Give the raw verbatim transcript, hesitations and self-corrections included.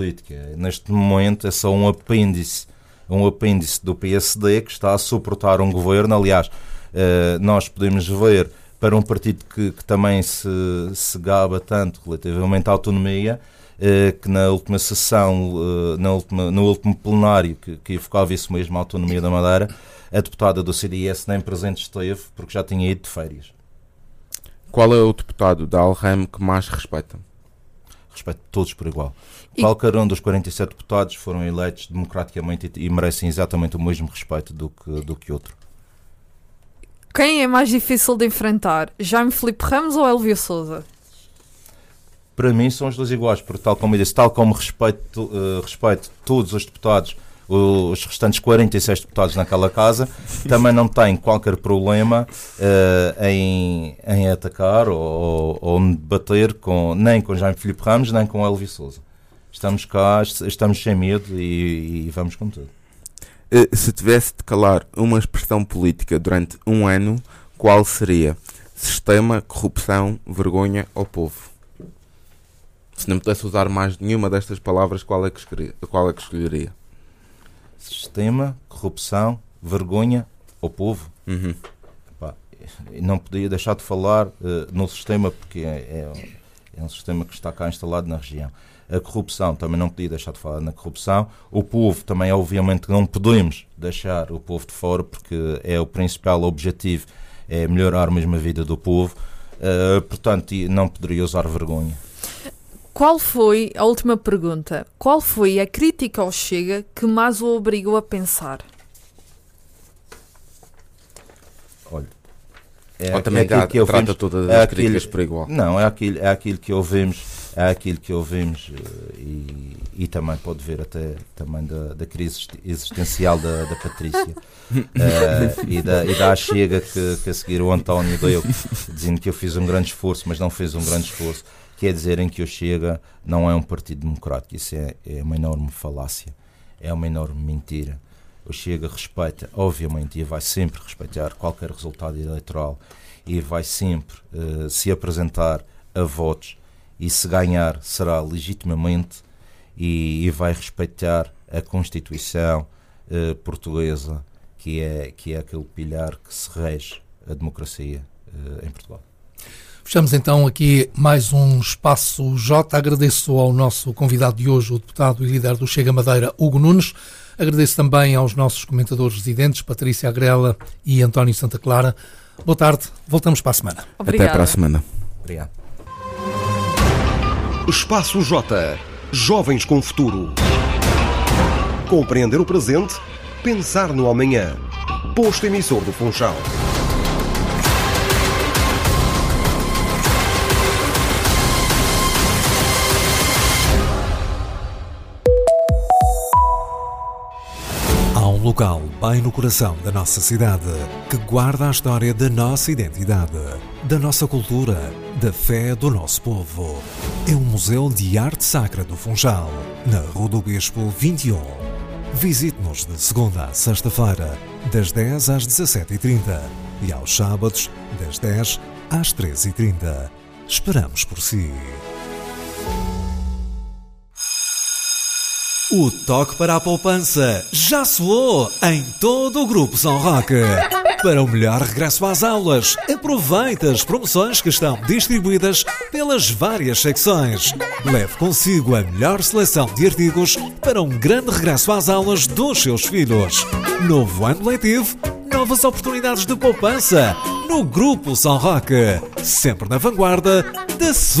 política. Neste momento é só um apêndice, um apêndice do P S D que está a suportar um governo. Aliás, uh, nós podemos ver para um partido que, que também se, se gaba tanto relativamente à autonomia, uh, que na última sessão, uh, na última, no último plenário que, que evocava isso mesmo, a autonomia da Madeira, a deputada do C D S nem presente esteve porque já tinha ido de férias. Qual é o deputado da Alrem que mais respeita? Respeito todos por igual. E... Qualquer um dos quarenta e sete deputados foram eleitos democraticamente e, e merecem exatamente o mesmo respeito do que, do que outro. Quem é mais difícil de enfrentar? Jaime Filipe Ramos ou Elvio Sousa? Para mim são os dois iguais, porque tal como eu disse, tal como respeito, uh, respeito todos os deputados, os restantes quarenta e seis deputados naquela casa, também não têm qualquer problema uh, em, em atacar ou, ou debater com, nem com Jaime Filipe Ramos, nem com Elvio Sousa. Estamos cá, estamos sem medo e, e vamos com tudo. Se tivesse de calar uma expressão política durante um ano, qual seria? Sistema, corrupção, vergonha ou povo? Se não pudesse usar mais nenhuma destas palavras, qual é que escolheria? Qual é que escolheria? Sistema, corrupção, vergonha ou povo? Uhum. Epá, não podia deixar de falar uh, no sistema, porque é, é, é um sistema que está cá instalado na região. A corrupção, também não podia deixar de falar na corrupção. O povo, também obviamente não podemos deixar o povo de fora, porque é o principal objetivo, é melhorar mesmo a vida do povo. Uh, portanto, não poderia usar vergonha. Qual foi, a última pergunta, qual foi a crítica ao Chega que mais o obrigou a pensar? Olha, é, Ou também é aquilo que eu trata vimos, todas as é aquilo, críticas por igual? Não, é aquilo, é aquilo que ouvimos, é aquilo que ouvimos e, e também pode ver até também da, da crise existencial da, da Patrícia uh, e, da, e da Chega que, que a seguir o António deu, dizendo que eu fiz um grande esforço, mas não fez um grande esforço. Quer dizerem que o Chega não é um partido democrático. Isso é, é uma enorme falácia, é uma enorme mentira. O Chega respeita, obviamente, e vai sempre respeitar qualquer resultado eleitoral e vai sempre uh, se apresentar a votos e se ganhar será legitimamente e, e vai respeitar a Constituição uh, portuguesa, que é, que é aquele pilar que se rege a democracia uh, em Portugal. Fechamos então aqui mais um Espaço J. Agradeço ao nosso convidado de hoje, o deputado e líder do Chega Madeira, Hugo Nunes. Agradeço também aos nossos comentadores residentes, Patrícia Agrela e António Santa Clara. Boa tarde, voltamos para a semana. Obrigada. Até para a semana. Obrigado. Espaço J. Jovens com futuro. Compreender o presente, pensar no amanhã. Posto emissor do Funchal. Um local bem no coração da nossa cidade, que guarda a história da nossa identidade, da nossa cultura, da fé do nosso povo. É o Museu de Arte Sacra do Funchal, na Rua do Bispo vinte e um. Visite-nos de segunda a sexta-feira, das dez às dezassete e trinta e aos sábados, das dez às treze e trinta. Esperamos por si. O toque para a poupança já soou em todo o Grupo São Roque. Para o melhor regresso às aulas, aproveite as promoções que estão distribuídas pelas várias secções. Leve consigo a melhor seleção de artigos para um grande regresso às aulas dos seus filhos. Novo ano letivo, novas oportunidades de poupança no Grupo São Roque. Sempre na vanguarda da sua